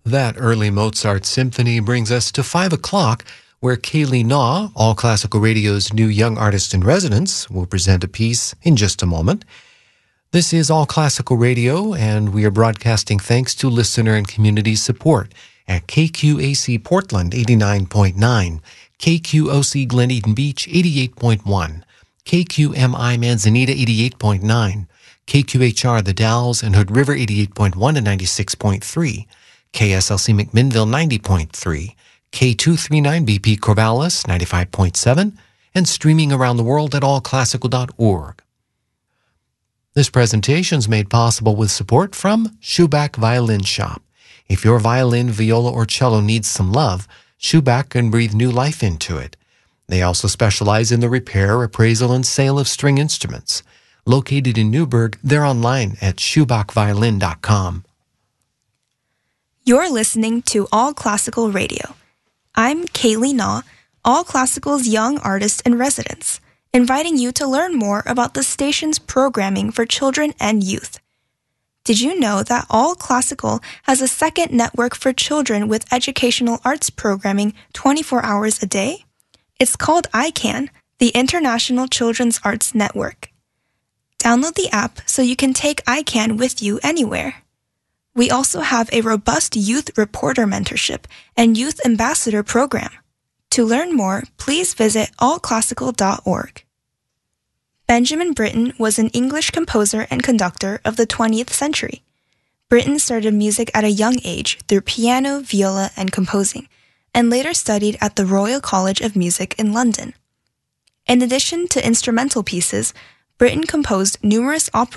That early Mozart symphony brings us to 5 o'clock, where Kaylee Naw, All Classical Radio's new young artist in residence, will present a piece in just a moment. This is All Classical Radio, and we are broadcasting thanks to listener and community support at KQAC Portland 89.9, KQOC Glen Eden Beach 88.1, KQMI Manzanita 88.9, KQHR The Dalles and Hood River 88.1 and 96.3, KSLC McMinnville 90.3, K239BP Corvallis 95.7, and streaming around the world at allclassical.org. This presentation is made possible with support from Schubach Violin Shop. If your violin, viola, or cello needs some love, Schubach can breathe new life into it. They also specialize in the repair, appraisal, and sale of string instruments. Located in Newburgh, they're online at schubachviolin.com. You're listening to All Classical Radio. I'm Kaylee Naw, All Classical's young artist in residence, inviting you to learn more about the station's programming for children and youth. Did you know that All Classical has a second network for children with educational arts programming 24 hours a day? It's called ICANN, the International Children's Arts Network. Download the app so you can take ICANN with you anywhere. We also have a robust youth reporter mentorship and youth ambassador program. To learn more, please visit allclassical.org. Benjamin Britten was an English composer and conductor of the 20th century. Britten started music at a young age through piano, viola, and composing, and later studied at the Royal College of Music in London. In addition to instrumental pieces, Britten composed numerous operas